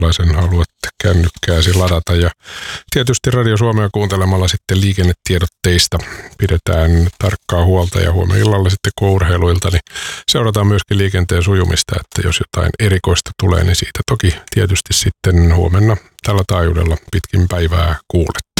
sellaisen haluat kännykkääsi ladata. Ja tietysti Radio Suomea kuuntelemalla sitten liikennetiedotteista pidetään tarkkaa huolta ja huomenna illalla sitten kun urheiluilta, niin seurataan myöskin liikenteen sujumista, että jos jotain erikoista tulee, niin siitä toki tietysti sitten huomenna tällä taajuudella pitkin päivää kuulet.